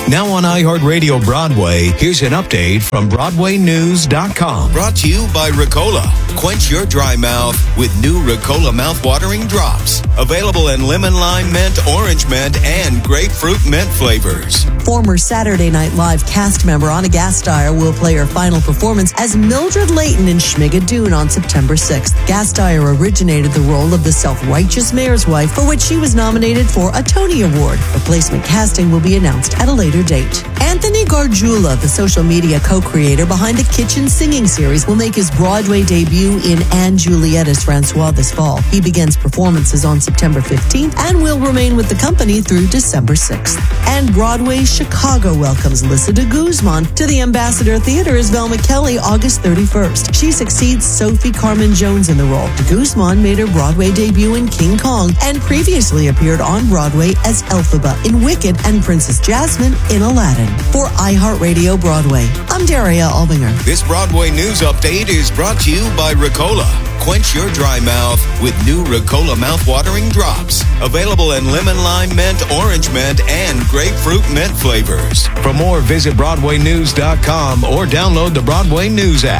Now on iHeartRadio Broadway, here's an update from BroadwayNews.com. Brought to you by Ricola. Quench your dry mouth with new Ricola mouthwatering drops. Available in lemon, lime, mint, orange mint, and grapefruit mint flavors. Former Saturday Night Live cast member Anna Gasteyer will play her final performance as Mildred Layton in Schmigadoon on September 6th. Gasteyer originated the role of the self-righteous mayor's wife, for which she was nominated for a Tony Award. Replacement casting will be announced at a later date. Anthony Gargiulo, the social media co-creator behind the Kitchen Singing series, will make his Broadway debut in & Juliet as Francois this fall. He begins performances on September 15th and will remain with the company through December 6th. And Broadway Chicago welcomes Lissa de Guzman to the Ambassador Theater as Velma Kelly August 31st. She succeeds Sophie Carmen Jones in the role. De Guzman made her Broadway debut in King Kong and previously appeared on Broadway as Elphaba in Wicked and Princess Jasmine in Aladdin. For iHeartRadio Broadway, I'm Daria Albinger. This Broadway news update is brought to you by Ricola. Quench your dry mouth with new Ricola mouthwatering drops. Available in lemon, lime, mint, orange mint, and grapefruit mint flavors. For more, visit BroadwayNews.com or download the Broadway News app.